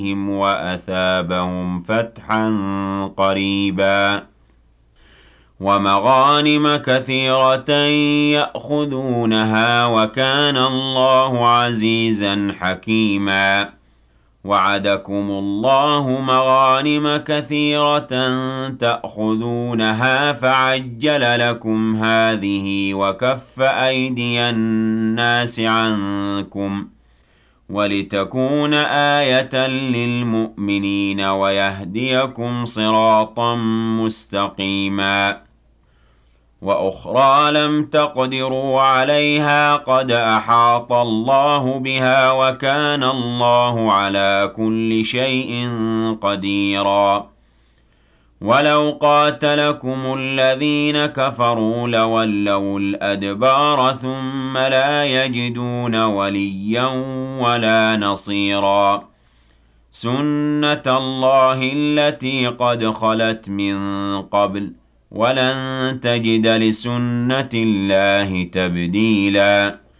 وأثابهم فتحا قريبا ومغانم كثيرة يأخذونها وكان الله عزيزا حكيما وعدكم الله مغانم كثيرة تأخذونها فعجل لكم هذه وكف أيدي الناس عنكم ولتكون آية للمؤمنين ويهديكم صراطا مستقيما وأخرى لم تقدروا عليها قد أحاط الله بها وكان الله على كل شيء قديرا ولو قاتلكم الذين كفروا لولوا الأدبار ثم لا يجدون وليا ولا نصيرا سنة الله التي قد خلت من قبل ولن تجد لسنة الله تبديلا